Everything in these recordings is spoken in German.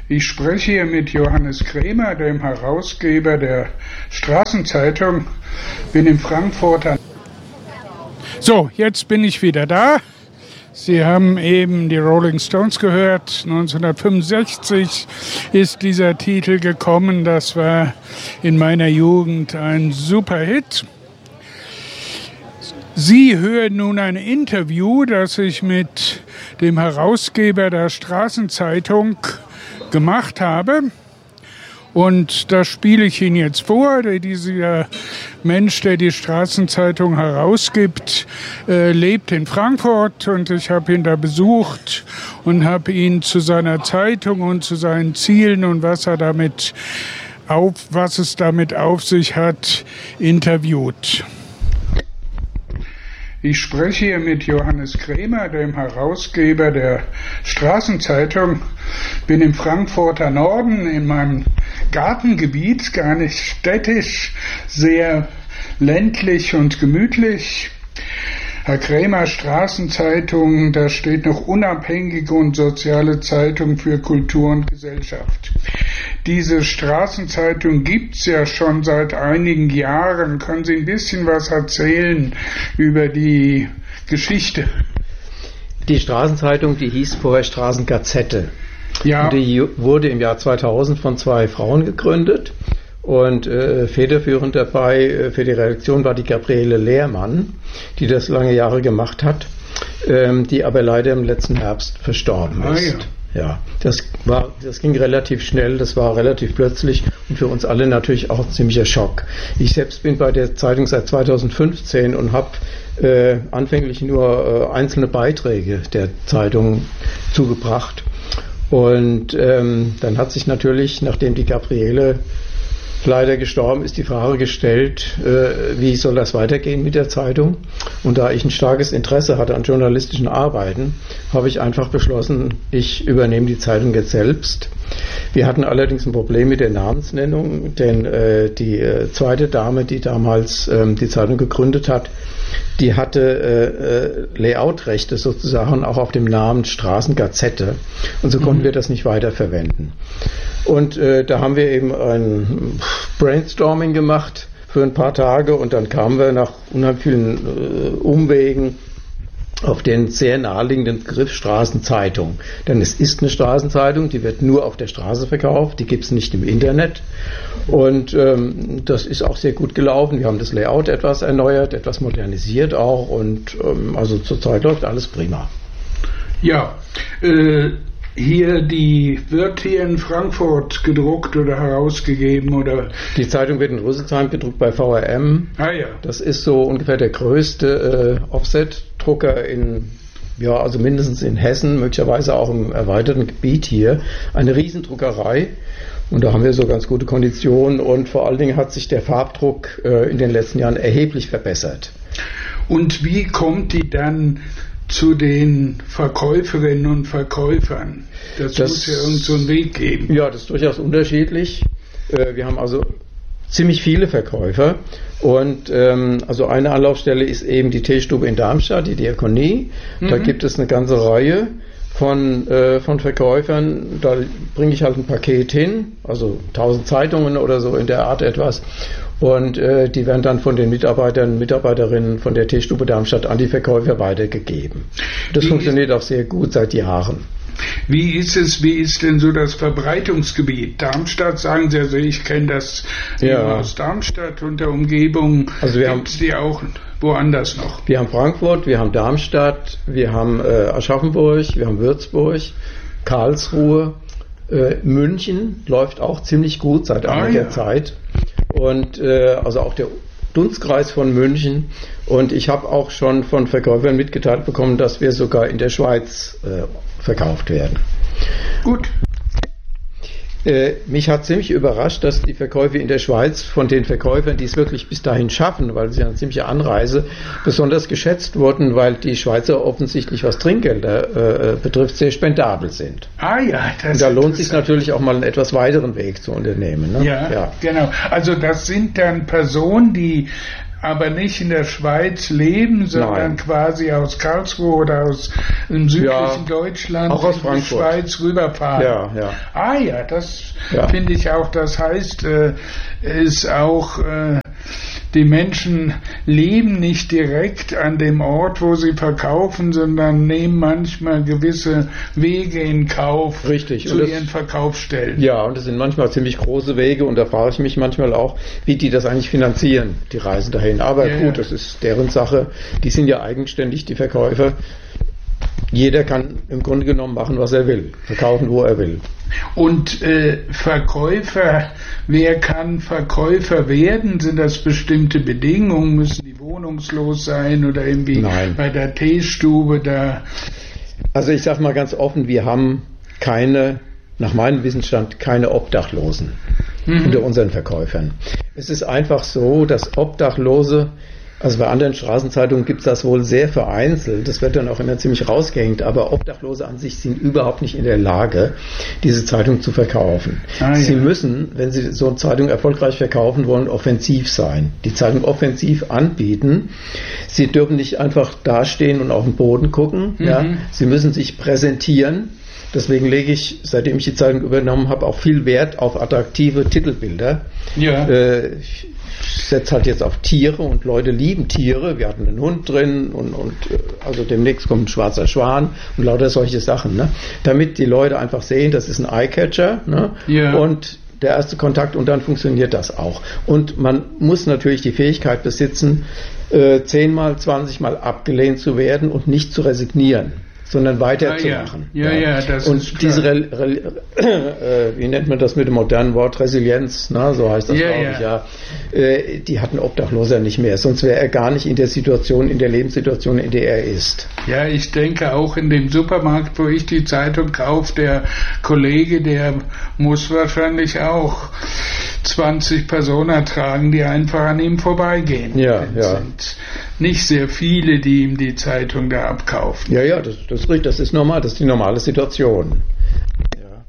Ich spreche hier mit Johannes Krämer, dem Herausgeber der Straßenzeitung. Bin in Frankfurt. So, jetzt bin ich wieder da. Sie haben eben die Rolling Stones gehört. 1965 ist dieser Titel gekommen. Das war in meiner Jugend ein super Hit. Sie hören nun ein Interview, das ich mit dem Herausgeber der Straßenzeitung gemacht habe. Und das spiele ich Ihnen jetzt vor. Dieser Mensch, der die Straßenzeitung herausgibt, lebt in Frankfurt und ich habe ihn da besucht und habe ihn zu seiner Zeitung und zu seinen Zielen und was es damit auf sich hat, interviewt. Ich spreche hier mit Johannes Krämer, dem Herausgeber der Straßenzeitung. Bin im Frankfurter Norden in meinem Gartengebiet, gar nicht städtisch, sehr ländlich und gemütlich. Herr Krämer, Straßenzeitung, da steht noch unabhängige und soziale Zeitung für Kultur und Gesellschaft. Diese Straßenzeitung gibt's ja schon seit einigen Jahren. Können Sie ein bisschen was erzählen über die Geschichte? Die Straßenzeitung, die hieß vorher Straßengazette. Ja. Und die wurde im Jahr 2000 von 2 Frauen gegründet. Und federführend dabei für die Redaktion war die Gabriele Lehrmann, die das lange Jahre gemacht hat, die aber leider im letzten Herbst verstorben ist. Ja, das ging relativ schnell, das war relativ plötzlich und für uns alle natürlich auch ein ziemlicher Schock. Ich selbst bin bei der Zeitung seit 2015 und habe anfänglich nur einzelne Beiträge der Zeitung zugebracht. Und dann hat sich natürlich, nachdem die Gabriele leider gestorben ist, die Frage gestellt, wie soll das weitergehen mit der Zeitung? Und da ich ein starkes Interesse hatte an journalistischen Arbeiten, habe ich einfach beschlossen, ich übernehme die Zeitung jetzt selbst. Wir hatten allerdings ein Problem mit der Namensnennung, denn die zweite Dame, die damals die Zeitung gegründet hat, die hatte Layoutrechte sozusagen auch auf dem Namen Straßengazette und so konnten wir das nicht weiterverwenden. Und da haben wir eben ein Brainstorming gemacht für ein paar Tage und dann kamen wir nach unheimlich vielen Umwegen auf den sehr naheliegenden Begriff Straßenzeitung. Denn es ist eine Straßenzeitung, die wird nur auf der Straße verkauft, die gibt es nicht im Internet. Und das ist auch sehr gut gelaufen. Wir haben das Layout etwas erneuert, etwas modernisiert auch und also zurzeit läuft alles prima. Ja, wird hier in Frankfurt gedruckt oder herausgegeben oder? Die Zeitung wird in Rüsselsheim gedruckt bei VRM. Ah ja. Das ist so ungefähr der größte Offset-Drucker also mindestens in Hessen, möglicherweise auch im erweiterten Gebiet hier. Eine Riesendruckerei. Und da haben wir so ganz gute Konditionen und vor allen Dingen hat sich der Farbdruck in den letzten Jahren erheblich verbessert. Und wie kommt die dann zu den Verkäuferinnen und Verkäufern? Das muss ja irgend so einen Weg geben. Ja, das ist durchaus unterschiedlich. Wir haben also ziemlich viele Verkäufer und also eine Anlaufstelle ist eben die Teestube in Darmstadt, die Diakonie. Da gibt es eine ganze Reihe von Verkäufern. Da bringe ich halt ein Paket hin, also 1000 Zeitungen oder so in der Art etwas. Und die werden dann von den Mitarbeitern und Mitarbeiterinnen von der Teestube Darmstadt an die Verkäufer weitergegeben. Das funktioniert auch sehr gut seit Jahren. Wie ist denn so das Verbreitungsgebiet? Darmstadt, sagen Sie, also ich kenne das aus Darmstadt und der Umgebung. Also gibt es die auch woanders noch? Wir haben Frankfurt, wir haben Darmstadt, wir haben Aschaffenburg, wir haben Würzburg, Karlsruhe, München läuft auch ziemlich gut seit einiger Zeit. Und also auch der Dunstkreis von München. Und ich habe auch schon von Verkäufern mitgeteilt bekommen, dass wir sogar in der Schweiz verkauft werden. Gut. Mich hat ziemlich überrascht, dass die Verkäufe in der Schweiz von den Verkäufern, die es wirklich bis dahin schaffen, weil sie eine ziemliche Anreise, besonders geschätzt wurden, weil die Schweizer offensichtlich, was Trinkgelder betrifft, sehr spendabel sind. Ah ja, das und da lohnt es sich natürlich auch mal einen etwas weiteren Weg zu unternehmen. Ne? Ja, genau. Also das sind dann Personen, die aber nicht in der Schweiz leben, sondern quasi aus Karlsruhe oder aus dem südlichen Deutschland auch aus in Frankfurt. die Schweiz rüberfahren. Ja. Ah ja, das finde ich auch. Das heißt, ist auch die Menschen leben nicht direkt an dem Ort, wo sie verkaufen, sondern nehmen manchmal gewisse Wege in Kauf zu ihren Verkaufsstellen. Ja, und das sind manchmal ziemlich große Wege und da frage ich mich manchmal auch, wie die das eigentlich finanzieren, die Reisen dahin. Aber gut, das ist deren Sache. Die sind ja eigenständig, die Verkäufer. Jeder kann im Grunde genommen machen, was er will, verkaufen, wo er will. Und Verkäufer, wer kann Verkäufer werden? Sind das bestimmte Bedingungen? Müssen die wohnungslos sein oder irgendwie bei der Teestube da? Also ich sage mal ganz offen, wir haben nach meinem Wissensstand, keine Obdachlosen unter unseren Verkäufern. Es ist einfach so, dass Obdachlose, also bei anderen Straßenzeitungen gibt es das wohl sehr vereinzelt, das wird dann auch immer ziemlich rausgehängt, aber Obdachlose an sich sind überhaupt nicht in der Lage, diese Zeitung zu verkaufen. Sie müssen, wenn sie so eine Zeitung erfolgreich verkaufen wollen, offensiv sein. Die Zeitung offensiv anbieten. Sie dürfen nicht einfach dastehen und auf den Boden gucken. Ja? Sie müssen sich präsentieren. Deswegen lege ich, seitdem ich die Zeitung übernommen habe, auch viel Wert auf attraktive Titelbilder. Ja. Ich setze halt jetzt auf Tiere und Leute lieben Tiere. Wir hatten einen Hund drin und also demnächst kommt ein schwarzer Schwan und lauter solche Sachen. Ne? Damit die Leute einfach sehen, das ist ein Eyecatcher. Ne? Ja. Und der erste Kontakt und dann funktioniert das auch. Und man muss natürlich die Fähigkeit besitzen, 10-mal, 20-mal abgelehnt zu werden und nicht zu resignieren, sondern weiterzumachen. Das und ist diese, wie nennt man das mit dem modernen Wort, Resilienz, so heißt das, glaube ich, die hatten Obdachloser nicht mehr, sonst wäre er gar nicht in der Situation, in der Lebenssituation, in der er ist. Ja, ich denke auch in dem Supermarkt, wo ich die Zeitung kaufe, der Kollege, der muss wahrscheinlich auch 20 Personen tragen, die einfach an ihm vorbeigehen. Es sind nicht sehr viele, die ihm die Zeitung da abkaufen. Ja, das ist richtig, das ist normal, das ist die normale Situation. Ja.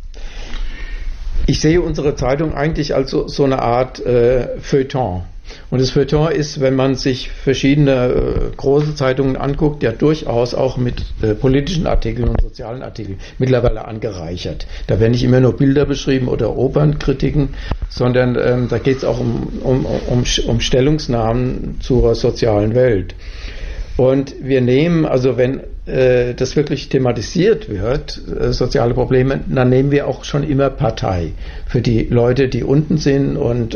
Ich sehe unsere Zeitung eigentlich als so eine Art Feuilleton. Und das Feuilleton ist, wenn man sich verschiedene große Zeitungen anguckt, ja durchaus auch mit politischen Artikeln und sozialen Artikeln mittlerweile angereichert. Da werden nicht immer nur Bilder beschrieben oder Opernkritiken, sondern da geht es auch um Stellungsnahmen zur sozialen Welt. Und wir nehmen, also wenn das wirklich thematisiert wird, soziale Probleme, dann nehmen wir auch schon immer Partei für die Leute, die unten sind und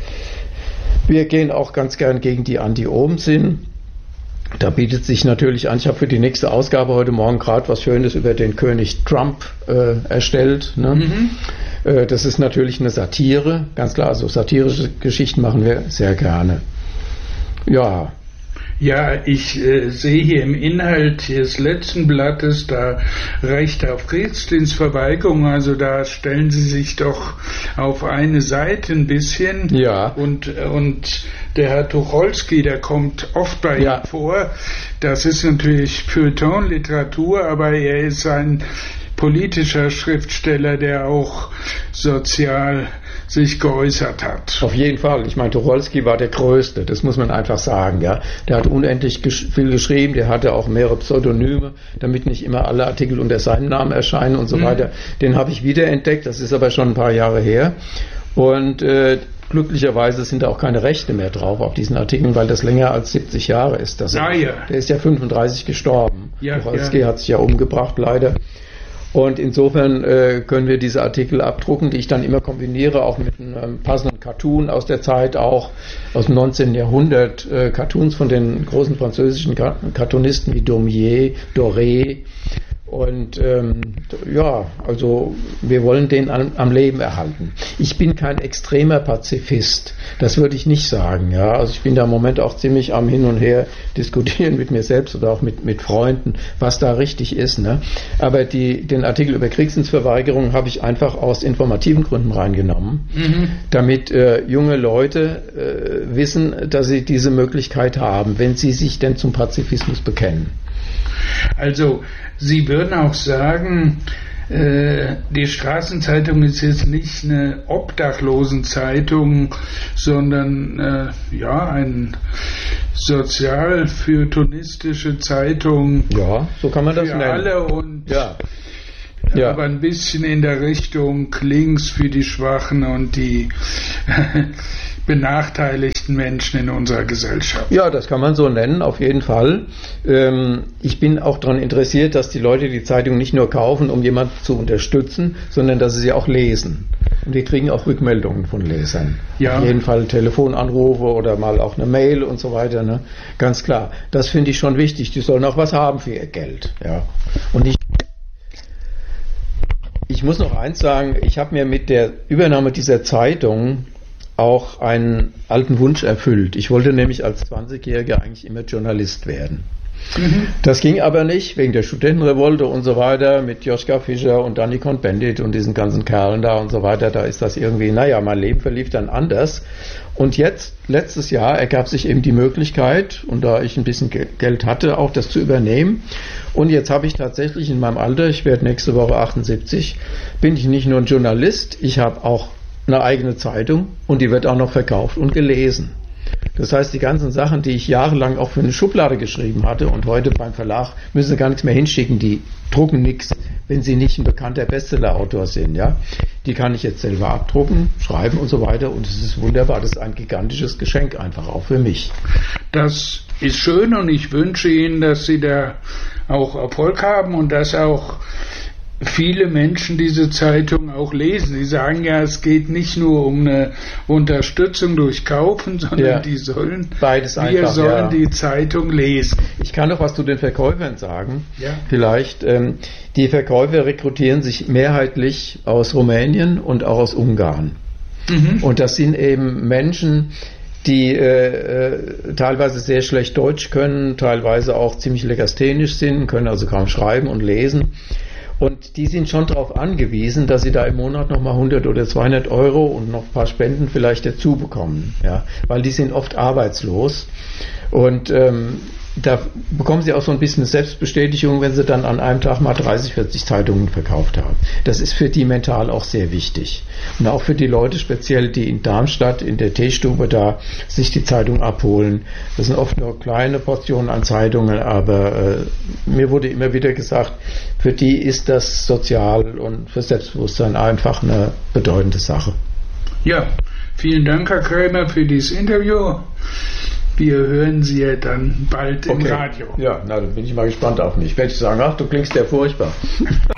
wir gehen auch ganz gern gegen die an, die oben sind. Da bietet sich natürlich an, ich habe für die nächste Ausgabe heute Morgen gerade was Schönes über den König Trump erstellt. Ne? Das ist natürlich eine Satire, ganz klar, also satirische Geschichten machen wir sehr gerne. Ja. Ja, ich sehe hier im Inhalt des letzten Blattes da Recht auf Kriegsdienstverweigerung, also da stellen Sie sich doch auf eine Seite ein bisschen. Ja. Und der Herr Tucholsky, der kommt oft bei ihm vor. Das ist natürlich Feuilleton-Literatur, aber er ist ein politischer Schriftsteller, der auch sozial sich geäußert hat. Auf jeden Fall. Ich meine, Tucholsky war der Größte, das muss man einfach sagen. Ja. Der hat unendlich viel geschrieben, der hatte auch mehrere Pseudonyme, damit nicht immer alle Artikel unter seinem Namen erscheinen und so weiter. Den habe ich wiederentdeckt, das ist aber schon ein paar Jahre her. Und glücklicherweise sind da auch keine Rechte mehr drauf auf diesen Artikeln, weil das länger als 70 Jahre ist. Der ist ja 35 gestorben. Tucholsky hat sich ja umgebracht, leider. Und insofern können wir diese Artikel abdrucken, die ich dann immer kombiniere, auch mit einem passenden Cartoon aus der Zeit, auch aus dem 19. Jahrhundert, Cartoons von den großen französischen Cartoonisten wie Daumier, Doré. Und also wir wollen den am Leben erhalten. Ich bin kein extremer Pazifist, das würde ich nicht sagen. Ja, also ich bin da im Moment auch ziemlich am Hin und Her diskutieren mit mir selbst oder auch mit Freunden, was da richtig ist. Ne? Aber den Artikel über Kriegsdienstverweigerung habe ich einfach aus informativen Gründen reingenommen, damit junge Leute wissen, dass sie diese Möglichkeit haben, wenn sie sich denn zum Pazifismus bekennen. Also Sie würden auch sagen, Die Straßenzeitung ist jetzt nicht eine Obdachlosenzeitung, sondern eine sozial-feuilletonistische Zeitung. Ja, so kann man das für nennen. Alle und ja. aber ein bisschen in der Richtung links für die Schwachen und die benachteiligten Menschen in unserer Gesellschaft. Ja, das kann man so nennen, auf jeden Fall. Ich bin auch daran interessiert, dass die Leute die Zeitung nicht nur kaufen, um jemanden zu unterstützen, sondern dass sie sie auch lesen. Und wir kriegen auch Rückmeldungen von Lesern. Ja. Auf jeden Fall Telefonanrufe oder mal auch eine Mail und so weiter. Ne? Ganz klar. Das finde ich schon wichtig. Die sollen auch was haben für ihr Geld. Ja. Und ich muss noch eins sagen, ich habe mir mit der Übernahme dieser Zeitung auch einen alten Wunsch erfüllt. Ich wollte nämlich als 20-Jähriger eigentlich immer Journalist werden. Das ging aber nicht, wegen der Studentenrevolte und so weiter, mit Joschka Fischer und Danny Cohn-Bendit und diesen ganzen Kerlen da und so weiter. Da ist das irgendwie, mein Leben verlief dann anders. Und jetzt, letztes Jahr, ergab sich eben die Möglichkeit, und da ich ein bisschen Geld hatte, auch das zu übernehmen. Und jetzt habe ich tatsächlich in meinem Alter, ich werde nächste Woche 78, bin ich nicht nur ein Journalist, ich habe auch eine eigene Zeitung und die wird auch noch verkauft und gelesen. Das heißt, die ganzen Sachen, die ich jahrelang auch für eine Schublade geschrieben hatte und heute beim Verlag müssen sie gar nichts mehr hinschicken, die drucken nichts, wenn sie nicht ein bekannter Bestseller-Autor sind. Ja? Die kann ich jetzt selber abdrucken, schreiben und so weiter und es ist wunderbar. Das ist ein gigantisches Geschenk einfach auch für mich. Das ist schön und ich wünsche Ihnen, dass Sie da auch Erfolg haben und dass auch viele Menschen diese Zeitung auch lesen. Sie sagen ja, es geht nicht nur um eine Unterstützung durch Kaufen, sondern die sollen, wir sollen die Zeitung lesen. Ich kann noch was zu den Verkäufern sagen. Ja. Vielleicht, die Verkäufer rekrutieren sich mehrheitlich aus Rumänien und auch aus Ungarn. Und das sind eben Menschen, die teilweise sehr schlecht Deutsch können, teilweise auch ziemlich legasthenisch sind, können also kaum schreiben und lesen. Und die sind schon darauf angewiesen, dass sie da im Monat nochmal 100 oder 200 Euro und noch ein paar Spenden vielleicht dazu bekommen. Ja? Weil die sind oft arbeitslos. Und da bekommen sie auch so ein bisschen Selbstbestätigung, wenn sie dann an einem Tag mal 30, 40 Zeitungen verkauft haben. Das ist für die mental auch sehr wichtig. Und auch für die Leute speziell, die in Darmstadt in der Teestube da sich die Zeitung abholen. Das sind oft nur kleine Portionen an Zeitungen, aber mir wurde immer wieder gesagt, für die ist das sozial und für Selbstbewusstsein einfach eine bedeutende Sache. Ja, vielen Dank, Herr Krämer, für dieses Interview. Wir hören Sie ja dann bald im Radio. Ja, dann bin ich mal gespannt auf mich. Werde ich sagen, ach, du klingst ja furchtbar.